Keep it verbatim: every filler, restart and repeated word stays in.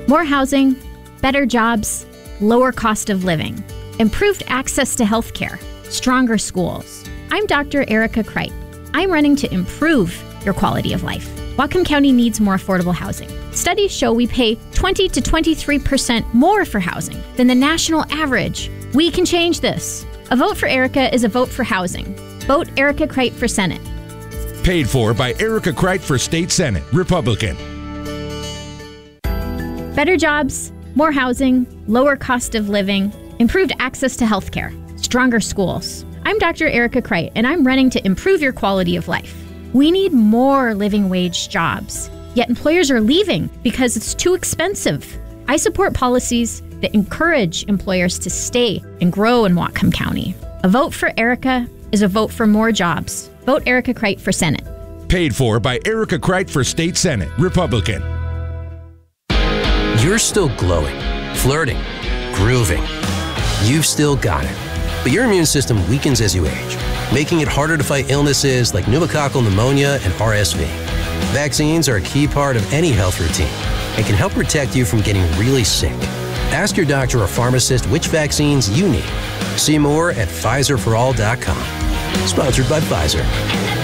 More housing, better jobs, lower cost of living, improved access to healthcare, stronger schools. I'm Doctor Erica Kreit. I'm running to improve your quality of life. Whatcom County needs more affordable housing. Studies show we pay twenty to twenty-three percent more for housing than the national average. We can change this. A vote for Erica is a vote for housing. Vote Erica Kreit for Senate. Paid for by Erica Kreit for State Senate, Republican. Better jobs, more housing, lower cost of living, improved access to healthcare, stronger schools. I'm Doctor Erica Kreit, and I'm running to improve your quality of life. We need more living wage jobs, yet employers are leaving because it's too expensive. I support policies that encourage employers to stay and grow in Whatcom County. A vote for Erica is a vote for more jobs. Vote Erica Kreit for Senate. Paid for by Erica Kreit for State Senate, Republican. You're still glowing, flirting, grooving. You've still got it. But your immune system weakens as you age, making it harder to fight illnesses like pneumococcal pneumonia and R S V. Vaccines are a key part of any health routine and can help protect you from getting really sick. Ask your doctor or pharmacist which vaccines you need. See more at Pfizer for all dot com. Sponsored by Pfizer.